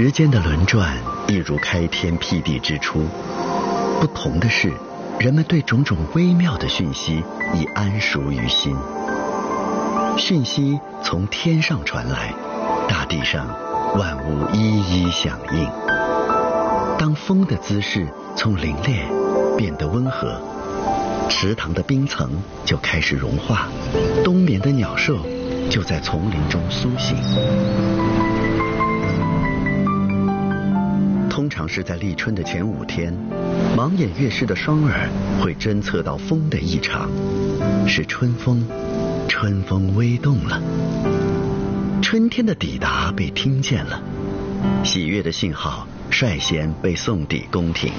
时间的轮转一如开天辟地之初，不同的是，人们对种种微妙的讯息已谙熟于心。讯息从天上传来，大地上万物一一响应。当风的姿势从凛冽变得温和，池塘的冰层就开始融化，冬眠的鸟兽就在丛林中苏醒。通常是在立春的前5天，盲眼乐师的双耳会侦测到风的异常，是春风，春风微动了，春天的抵达被听见了，喜悦的信号率先被送抵宫廷。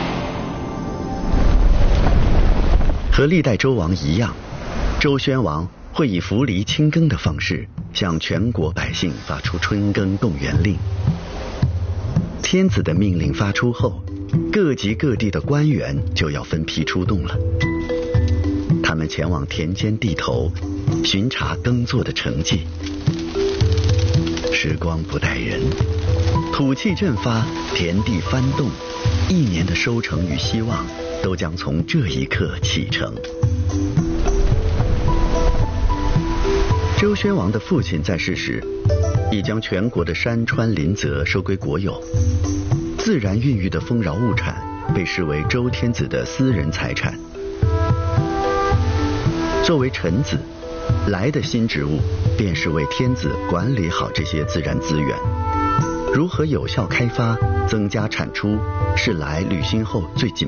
和历代周王一样，周宣王会以扶犁清耕的方式向全国百姓发出春耕动员令。天子的命令发出后，各级各地的官员就要分批出动了。他们前往田间地头，巡查耕作的成绩。时光不待人，土气振发，田地翻动，1年的收成与希望都将从这一刻启程。周宣王的父亲在世时，已将全国的山川林泽收归国有，自然孕育的丰饶物产被视为周天子的私人财产。作为臣子，来的新职务便是为天子管理好这些自然资源，如何有效开发、增加产出，是来履新后最紧